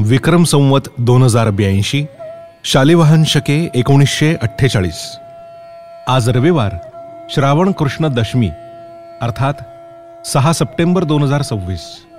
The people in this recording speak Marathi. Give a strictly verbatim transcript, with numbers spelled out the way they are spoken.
विक्रम संवत दोन हजार ब्याऐंशी, शालिवाहन शके एकोणीसशे अठ्ठेचाळीस. आज रविवार, श्रावण कृष्ण दशमी अर्थात सहा सप्टेंबर दोन हजार सव्वीस.